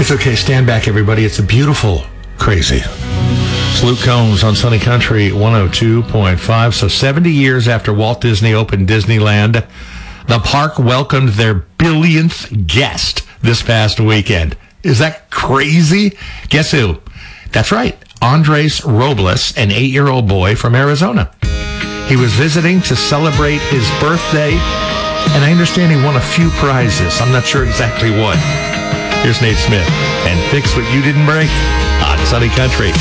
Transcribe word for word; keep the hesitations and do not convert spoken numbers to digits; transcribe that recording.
It's okay. Stand back, everybody. It's a beautiful crazy. It's Luke Combs on Sunny Country one oh two point five. So seventy years after Walt Disney opened Disneyland, the park welcomed their billionth guest this past weekend. Is that crazy? Guess who? That's right. Andres Robles, an eight-year-old boy from Arizona. He was visiting to celebrate his birthday, and I understand he won a few prizes. I'm not sure exactly what. Here's Nate Smith, and Fix What You Didn't Break on Sunny Country.